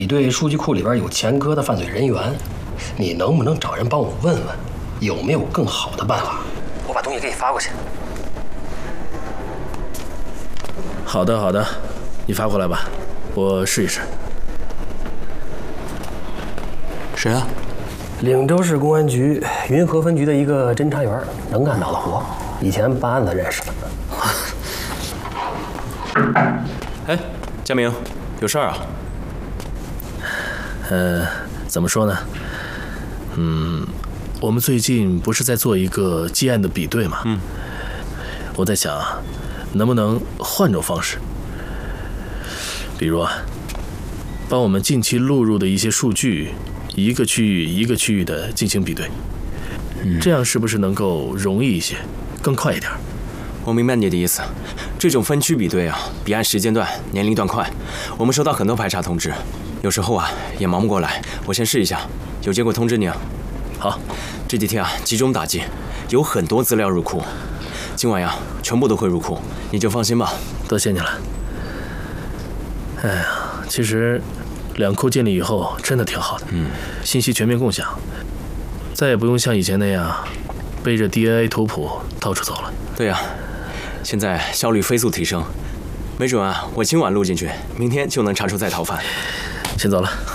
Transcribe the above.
你对数据库里边有前科的犯罪人员，你能不能找人帮我问问，有没有更好的办法？我把东西给你发过去。 好的，好的，你发过来吧，我试一试。 谁啊？ 岭州市公安局云河分局的一个侦查员，能干脑的活，以前办案的认识的。 哎，佳明，有事儿啊？ 怎么说呢？我们最近不是在做一个基案的比对吗？我在想啊，能不能换种方式，比如啊，帮我们近期录入的一些数据，一个区域一个区域的进行比对，这样是不是能够容易一些，更快一点？ 我明白你的意思，这种分区比对啊，比按时间段、年龄段快。我们收到很多排查通知，有时候啊也忙不过来。我先试一下，有结果通知你啊。 好， 这几天啊集中打击，有很多资料入库，今晚呀全部都会入库，你就放心吧。 多谢你了。哎呀，其实两库建立以后真的挺好的，信息全面共享，再也不用像以前那样背着 DNA 图谱到处走了。 对呀，现在效率飞速提升，没准啊我今晚录进去，明天就能查出在逃犯。 先走了。